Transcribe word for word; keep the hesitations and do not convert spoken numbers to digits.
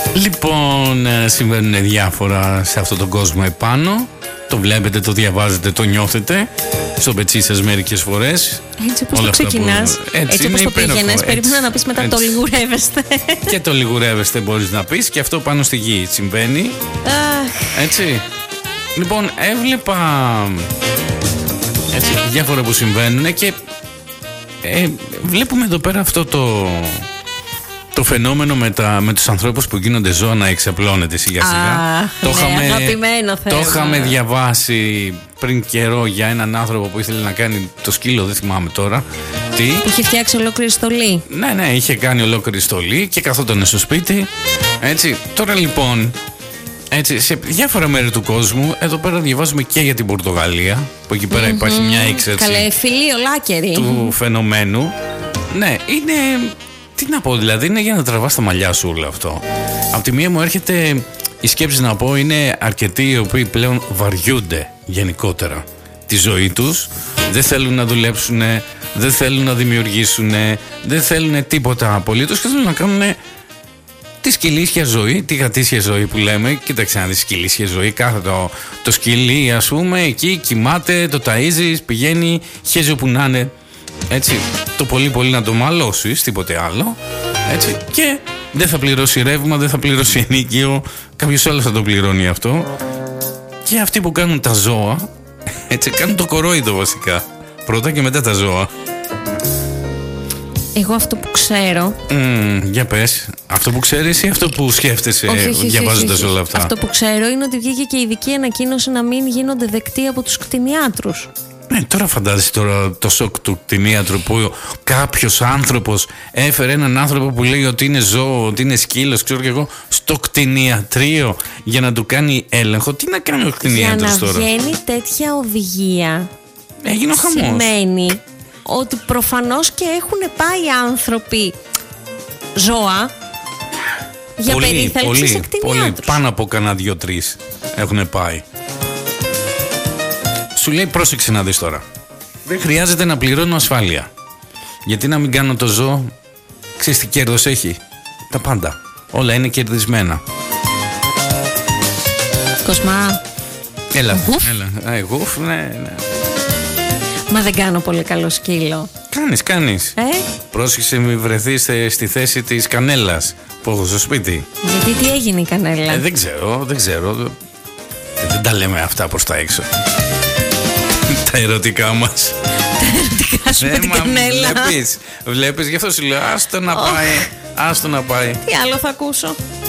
Λοιπόν, συμβαίνουν διάφορα σε αυτόν τον κόσμο επάνω. Το βλέπετε, το διαβάζετε, το νιώθετε στο πετσί σας μερικές φορές. Έτσι όπως το ξεκινάς, που... έτσι, έτσι όπως το πήγαινες, περίμενα να πεις μετά έτσι. Το λιγουρεύεστε. Και το λιγουρεύεστε μπορείς να πεις, και αυτό πάνω στη γη συμβαίνει. Αχ. Έτσι. Λοιπόν, έβλεπα έτσι, διάφορα που συμβαίνουν και ε, βλέπουμε εδώ πέρα αυτό το... το φαινόμενο με, τα, με τους ανθρώπους που γίνονται ζώα να εξαπλώνεται σιγά σιγά. Ah, το, ναι, είχαμε, αγαπημένο θέμα. Το είχαμε διαβάσει πριν καιρό για έναν άνθρωπο που ήθελε να κάνει το σκύλο, δεν θυμάμαι τώρα τι. Είχε φτιάξει ολόκληρη στολή. Ναι, ναι, είχε κάνει ολόκληρη στολή και καθόταν στο σπίτι. Έτσι, τώρα λοιπόν, έτσι, σε διάφορα μέρη του κόσμου, εδώ πέρα διαβάζουμε και για την Πορτογαλία, που εκεί πέρα mm-hmm. υπάρχει μια έξαρση. Καλέ, φιλί, ολάκερη. Του φαινομένου. Ναι, είναι... Τι να πω, δηλαδή είναι για να τραβάς τα μαλλιά σου όλο αυτό. Απ' τη μία μου έρχεται η σκέψη να πω, είναι αρκετοί οι οποίοι πλέον βαριούνται γενικότερα τη ζωή τους. Δεν θέλουν να δουλέψουν, δεν θέλουν να δημιουργήσουν, δεν θέλουν τίποτα απολύτως και θέλουν να κάνουν τη σκυλίσια ζωή, τη γατήσια ζωή που λέμε. Κοίταξε να δεις, σκυλίσια ζωή. Κάθε το, το σκυλί, ας πούμε, εκεί κοιμάται, το ταΐζεις, πηγαίνει, χέζει όπου να είναι. Έτσι, το πολύ πολύ να το μαλώσεις, τίποτε άλλο. Έτσι, και δεν θα πληρώσει ρεύμα, δεν θα πληρώσει ενοίκιο. Κάποιος άλλος θα το πληρώνει αυτό. Και αυτοί που κάνουν τα ζώα, έτσι, κάνουν το κορόιδο βασικά. Πρώτα και μετά τα ζώα. Εγώ αυτό που ξέρω. Mm, για πες. Αυτό που ξέρεις ή αυτό που σκέφτεσαι διαβάζοντας όλα αυτά? Αυτό που ξέρω είναι ότι βγήκε και ειδική ανακοίνωση να μην γίνονται δεκτοί από τους κτηνιάτρους. Ναι, τώρα φαντάζεσαι τώρα το σοκ του κτηνίατρου που κάποιος άνθρωπος έφερε έναν άνθρωπο που λέει ότι είναι ζώο, ότι είναι σκύλος, ξέρω και εγώ, στο κτηνιατρίο για να του κάνει έλεγχο. Τι να κάνει ο κτηνίατρος τώρα? Για να βγαίνει τέτοια οδηγία, έγινε ο χαμός. Σημαίνει ότι προφανώς και έχουν πάει άνθρωποι ζώα για πολύ, περίθαλψη πολύ, σε κτηνιάτρους. Πολύ, πάνω από κανένα δυο-τρεις έχουν πάει. Σου λέει, πρόσεξε να δεις τώρα. Δεν χρειάζεται να πληρώνω ασφάλεια. Γιατί να μην κάνω το ζώο? Ξέρεις τι κέρδος έχει? Τα πάντα. Όλα είναι κερδισμένα. Κοσμά. Έλα, γουφ. έλα. Ε, γουφ, ναι, ναι. Μα δεν κάνω πολύ καλό σκύλο. Κάνεις, κάνεις. Ε? Πρόσεξε μη βρεθείς στη θέση της κανέλας που έχω στο σπίτι. Γιατί τι έγινε η κανέλα? Ε, δεν ξέρω, δεν ξέρω. Ε, δεν τα λέμε αυτά προς τα έξω. Τα ερωτικά μας. Τα ερωτικά σου με την κανέλα. Βλέπεις, βλέπεις, γι' αυτό σου λέω άστο να πάει, άστο να πάει. Τι άλλο θα ακούσω?